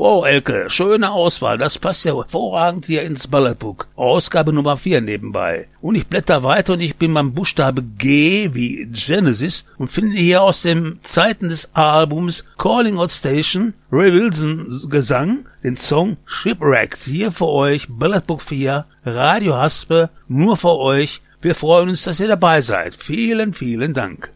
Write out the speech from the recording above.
Wow, Elke, schöne Auswahl. Das passt ja hervorragend hier ins Balletbook. Ausgabe Nummer 4 nebenbei. Und ich blätter weiter und ich bin beim Buchstabe G wie Genesis und finde hier aus den Zeiten des Albums Calling Out Station Ray Wilson Gesang den Song Shipwrecked. Hier für euch Balletbook 4, Radio Haspe, nur für euch. Wir freuen uns, dass ihr dabei seid. Vielen, vielen Dank.